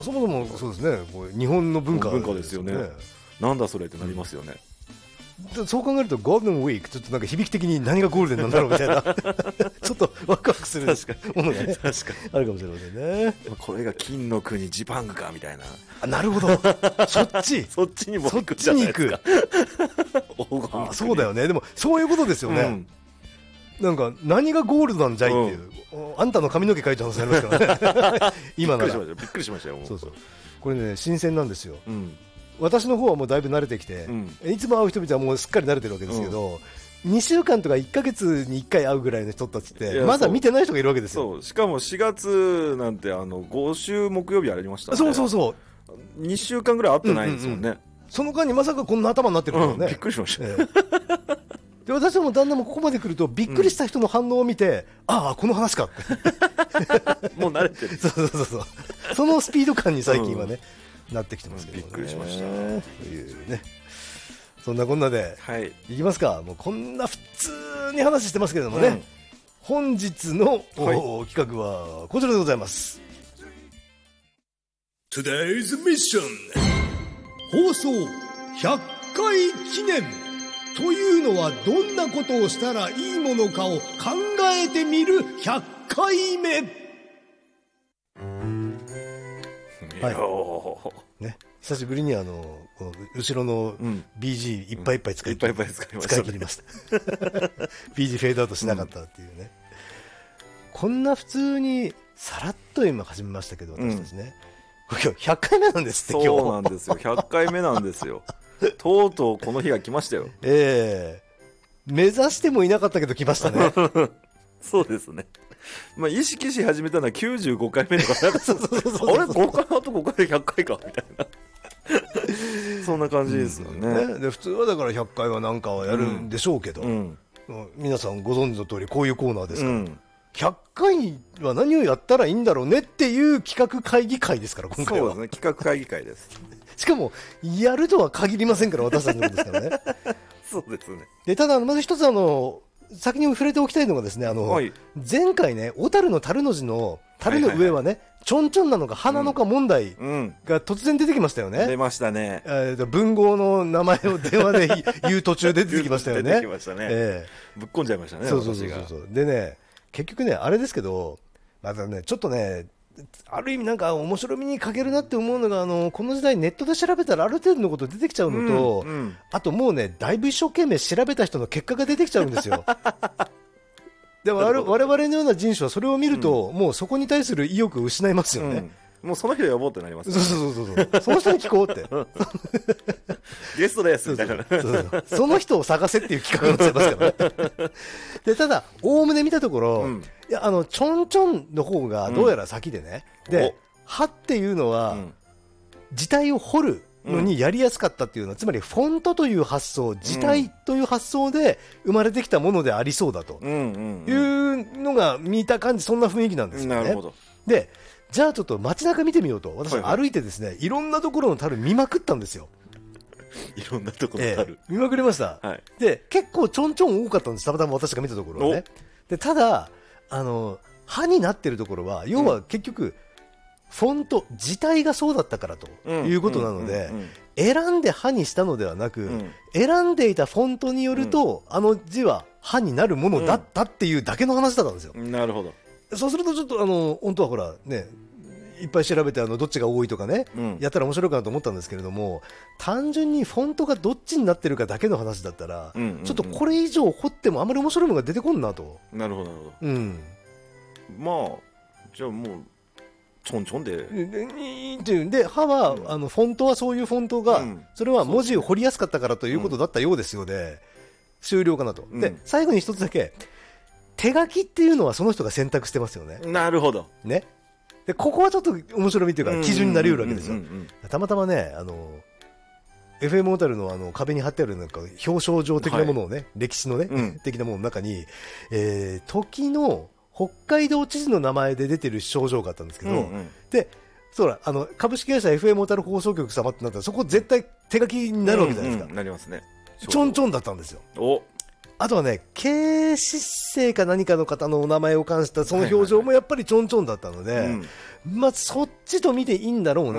そもそもそうですね、こう日本の文化ですよね。なんだそれってなりますよね。 そう考えるとゴールデンウィークちょっとなんか響き的に何がゴールデンなんだろうみたいなちょっとワクワクするものがねあるかもしれませんね。 これが金の国ジパングかみたいな。 なるほどそっちにも行くじゃないですか。 そうだよね。でもそういうことですよね、なんか何がゴールドなんじゃいっていう、あんたの髪の毛描いた話になりますからね今ならびっくりしましたよ。 そうこれね新鮮なんですよ、私の方はもうだいぶ慣れてきて、いつも会う人々はもうすっかり慣れてるわけですけど、2週間とか1ヶ月に1回会うぐらいの人たちってまだ見てない人がいるわけですよ。 しかも4月なんて5週木曜日ありましたね。そう2週間ぐらい会ってないんですもんね、 その間にまさかこんな頭になってるからね、 びっくりしました、 で私も旦那もここまで来るとびっくりした人の反応を見て、ああこの話かってもう慣れてるそのスピード感に最近はね、なってきてますけどね。 びっくりしました。 というね、そんなこんなで、いきますか。もうこんな普通に話してますけれどもね、本日の、企画はこちらでございます。 Today's Mission 放送100回記念というのはどんなことをしたらいいものかを考えてみる100回目。ね、久しぶりにこの後ろの BG いっぱいいっぱい使い切りましたBG フェードアウトしなかったっていうね、こんな普通にさらっと今始めましたけど、私たちね、今日100回目なんですって。 そうなんですよ、100回目なんですよとうとうこの日が来ましたよ。 目指してもいなかったけど来ましたねそうですね。意識し始めたのは95回目とかなんかあれ5回あと5回で100回かみたいなそんな感じですよね。 で普通はだから100回は何かはやるんでしょうけど、皆さんご存知の通りこういうコーナーですから、100回は何をやったらいいんだろうねっていう企画会議会ですから、今回は。 そうですね、企画会議会ですしかもやるとは限りませんから、私たちのですからねそうですね。 でただまず一つ先に触れておきたいのがですね、前回ね、小樽の樽の字の樽の上はね、ちょんちょんなのか花のか問題が突然出てきましたよね。 出ましたね。 文豪の名前を電話で言う途中で出てきましたよね。 出てきましたね。ぶっこんじゃいましたね。 そうでね、結局ね、あれですけど、またね、ちょっとね、ある意味なんか面白みに欠けるなって思うのが、この時代ネットで調べたらある程度のこと出てきちゃうのと、あともうね、だいぶ一生懸命調べた人の結果が出てきちゃうんですよで我々のような人種はそれを見ると、もうそこに対する意欲を失いますよね、 もうその人呼ぼうってなります、ね、 そうその人に聞こうってゲストですみたいなその人を探せっていう企画になっちゃいますからねでただおおむね見たところ、いやちょんちょんの方がどうやら先でね、で歯っていうのは、字体を彫るのにやりやすかったっていうのは、つまりフォントという発想、字体という発想で生まれてきたものでありそうだというのが見た感じ、そんな雰囲気なんですよね。 なるほど。 でじゃあちょっと街中見てみようと、私歩いてですね、いろんなところの樽見まくったんですよ。 いろんなところの樽、 見まくりました、で結構ちょんちょん多かったんです、たまたま私が見たところはね。でただ歯になってるところは要は結局、フォント字体がそうだったからということなので、選んで歯にしたのではなく、選んでいたフォントによると、字は歯になるものだったっていうだけの話だったんですよ。 なるほど。 そうするとちょっと本当はほらね、いっぱい調べてどっちが多いとかね、やったら面白いかなと思ったんですけれども、単純にフォントがどっちになってるかだけの話だったら、ちょっとこれ以上掘ってもあまり面白いのが出てこんなと。 なるほどなるほど。まあじゃあもうちょんちょんでで歯はフォントはそういうフォントが、それは文字を彫りやすかったからということだったようですよね、終了かなと。で最後に一つだけ、手書きっていうのはその人が選択してますよね。 なるほどね。でここはちょっと面白みというか基準になりうるわけですよ。たまたまね、FM 小樽の壁に貼ってあるなんか表彰状的なものをね、歴史のね、的なものの中に、時の北海道知事の名前で出てる賞状があったんですけど、でそうだ、株式会社 FM 小樽放送局様ってなったら、そこ絶対手書きになるわけじゃないですか。 なりますね。 ちょんちょんだったんですよ。 あとはね、慶失生か何かの方のお名前を冠したその表情もやっぱりちょんちょんだったので、まあ、そっちと見ていいんだろうな